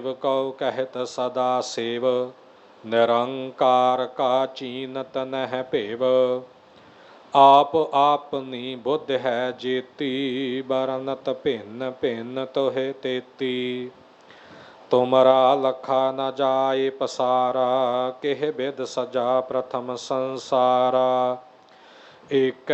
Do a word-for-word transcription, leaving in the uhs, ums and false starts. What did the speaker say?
Q ਕਹਿਤ ਸਦਾ save, ਨਿਰੰਕਾਰ ਕਾ ਚੀਨਤ ਨਹਿ ਭੇਵ। ਆਪ ਆਪਨੀ ਬੁੱਧ ਹੈ ਜੇਤੀ, ਬਰਨਤ ਭਿੰਨ ਭਿੰਨ ਤੋਹਿ ਤੇਤੀ। ਤੁਮਰਾ ਲਖਾ ਨ ਜਾਏ ਪਸਾਰਾ, ਕਿਹ ਬਿਧ ਸਜਾ ਪ੍ਰਥਮ ਸੰਸਾਰਾ। ਏਕ